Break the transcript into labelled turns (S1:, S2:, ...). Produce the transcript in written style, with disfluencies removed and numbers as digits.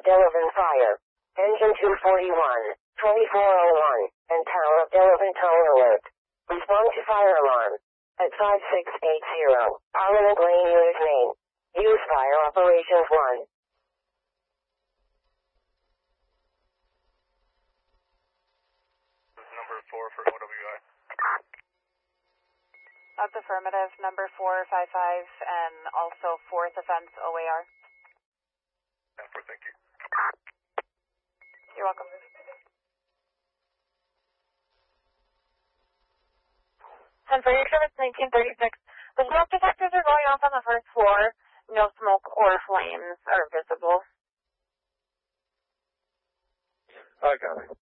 S1: Delavan Fire. Engine 241, 2401, and Tower of Delavan Tone Alert. Respond to fire alarm. At 5680, Armament Lane Unit Main. Use Fire Operations 1.
S2: This is number 4 for OWI.
S3: That's affirmative, number 455, and also 4th offense OAR.
S2: 10-4, thank you.
S3: You're welcome.
S4: 10 for your service, 1936. The smoke detectors are going off on the first floor. No smoke or flames are visible.
S5: I got it.